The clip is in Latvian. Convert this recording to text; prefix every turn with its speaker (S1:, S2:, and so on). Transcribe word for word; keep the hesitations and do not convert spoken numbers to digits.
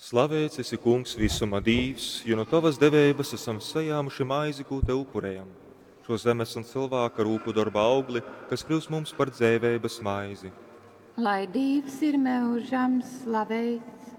S1: Slavēts esi, Kungs, visuma Dīvs, jo no tavas devības esam sajāmuši maizi, ko te upurējam. Šo zemes un cilvēka rūku darba augli, kas kļūs mums par dzēvības maizi.
S2: Lai Dievs ir mūžam slavēts.